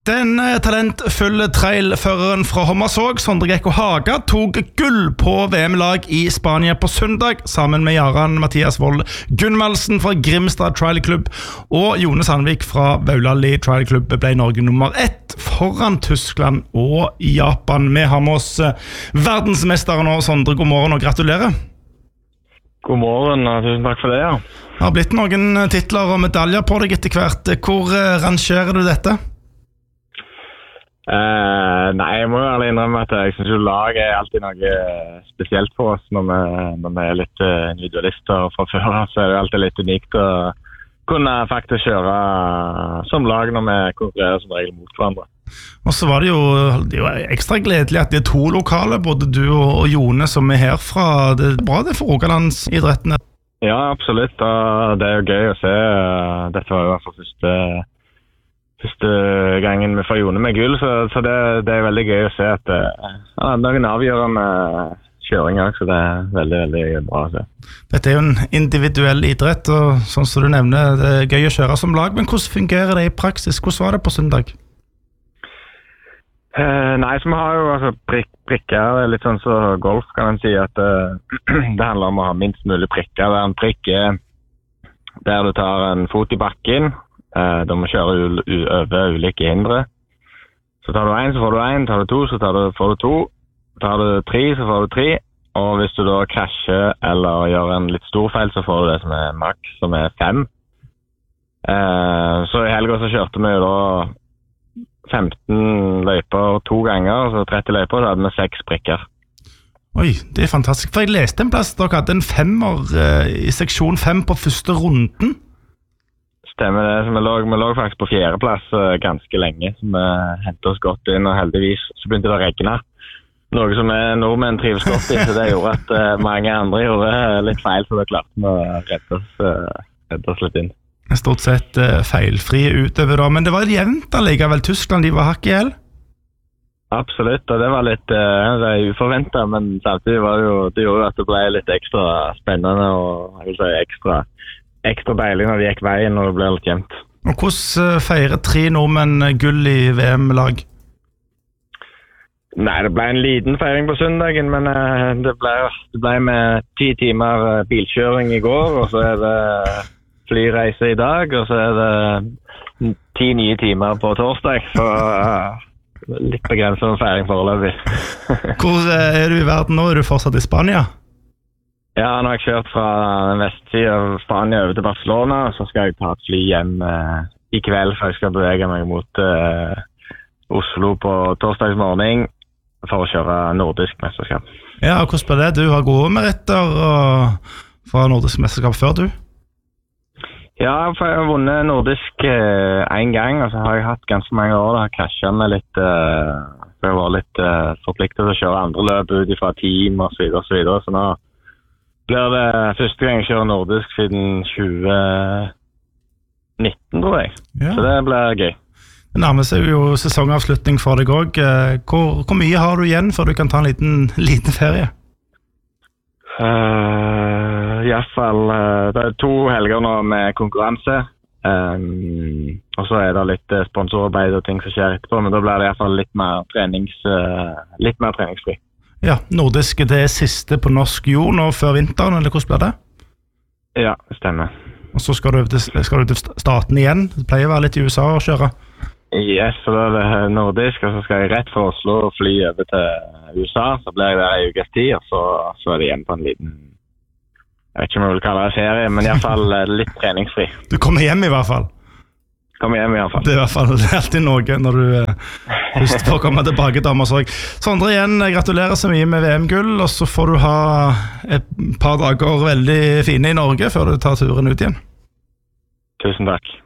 Den talentfulle trailføreren fra Hommersåk, Sondre Gekko Haga, tog gull på VM-lag i Spania på søndag, sammen med Jaran Mathias Vold Gunnvaldsen fra Grimstad Trial Club og Jone Sandvik fra Vaulalli Trial Club ble Norge nummer 1 foran Tyskland og Japan. Vi har med oss verdensmesteren nå, Sondre. God morgen og gratulerer. God morgen, og tusen takk for det, ja. Det har blitt noen titler og medaljer på deg etter hvert. Hvor rangerer du dette? Nei, jeg må jo ærlig innrømme at jeg synes jo lag alltid noe spesielt for oss når vi litt individualister fra før, så det alltid litt unikt å kunne faktisk kjøre som lag når vi konkurrerer som regel mot hverandre. Og så var det jo ekstra gledelig at det 2 lokale, både du og Jone, som herfra. Det bra det for Rogalandsidrettene. Ja, absolutt, og det jo gøy å se. Dette var jo i hvert fall første gangen vi får Jone med gull, så det veldig gøy å se at han hadde noen avgjørende kjøringer, så det veldig, veldig bra å se. Dette jo en individuell idrett, og sånn som du nevner, det gøy å kjøre som lag, men hvordan fungerer det i praksis? Hvordan var det på søndag? Nei, så vi har jo altså, prikker, litt sånn som golf kan man si, at det handler om å ha minst mulig prikker. Det en prikk der du tar en fot i bakken, da må kjøre over ulike hindre. Så tar du 1, så får du 1, tar du 2, så får du 2, tar du 3, så får du 3, og hvis du da krasjer eller gjør en litt stor feil, så får du det som maks, som 5. Så i helgen så kjørte vi jo da 15 løyper 2 ganger, så 30 løyper, så hadde vi 6 prikker. Oi, det fantastisk. For jeg leste en plass, dere hadde en 5-er i seksjon 5 på første runden. Stemmer det, så vi lå faktisk på 4. plass ganske lenge, så vi hentet oss godt inn, og heldigvis så begynte det å regne. Noe som nordmenn trives godt i, så det gjorde at mange andre gjorde litt feil, så da klarte vi å redde oss litt inn. Stort sett feilfrie utover da, men det var jevnt allikevel. Tyskland, de var hakk i hæl? Absolutt, og det var litt uforventet, men samtidig var det gjorde at det ble litt ekstra spennende, og jeg vil si ekstra deilig når det gikk veien og det ble litt jevnt. Og hvordan feirer 3 nordmenn gull i VM-lag? Nei, det ble en liten feiring på søndagen, men det ble med 10 timer bilkjøring i går, og så det flyreise i dag, og så det 10 nye timer på torsdag, så litt begrenset med feiring foreløpig. Hvor du i verden nå? Er du fortsatt i Spania? Ja, nå har jeg kjørt fra den vestsiden av Spania over til Barcelona, så skal jeg ta et fly hjem i kveld, for jeg skal bevege meg mot Oslo på torsdagsmorgen for å kjøre nordisk mesterskap. Ja, og hvordan ble det? Du har gode meritter fra nordisk mesterskap før, du? Ja, for jeg har vunnet nordisk 1 gang, og så har jeg hatt ganske mange år, da har krasjet med litt, for jeg var litt forpliktet til å kjøre andre løp ut fra team og så videre, så nå blir det første gang jeg kjører nordisk siden 2019, tror jeg. Ja. Så det blir gøy. Det nærmer seg jo sesongavslutning for deg også. Hvor mye har du igjen før du kan ta en liten ferie? I hvert fall, det 2 helger nå med konkurranse. Og så det litt sponsorarbeid og ting som skjer etterpå, men da blir det i hvert fall litt mer treningsfri. Ja, nordisk, det siste på norsk jord nå før vinteren, eller hvordan blir det? Ja, det stemmer. Og så skal du til staten igjen? Det pleier å være litt i USA å kjøre? Yes, så da det nordisk, og så skal jeg rett fra Oslo og fly over til USA, så blir jeg der i ukes tid, og så det hjem på en liten, jeg vet ikke om jeg vil kalle det ferie, men i hvert fall litt treningsfri. Du kommer hjem i hvert fall? Kommer hjem i hvert fall. Det i hvert fall alltid noe når du først får komme tilbake til Hommersåk. Sondre, igjen, gratulerer så mye med VM-gull, og så får du ha et par dager veldig fine i Norge før du tar turen ut igjen. Tusen takk.